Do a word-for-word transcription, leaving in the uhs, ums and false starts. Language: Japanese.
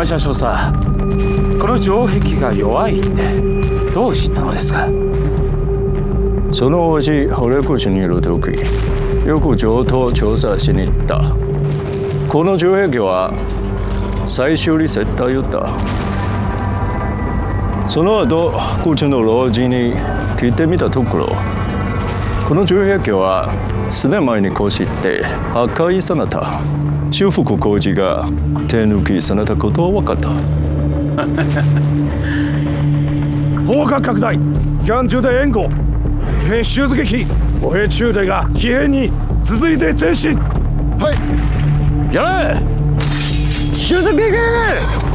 山社長さん、この城壁が弱いってどう知ったのですか？ その星堀越にいる時、よく城と調査しに行った。この城壁は最終に絶対言った。その後、こっちの老人に聞いてみたところ、この城壁は数年前に越して破壊された。修復工事が手抜きされたことは分かった。 砲火拡大、機関中で援護、異変襲撃、歩兵中隊が騎兵に続いて前進。 はい。 やれ！襲撃！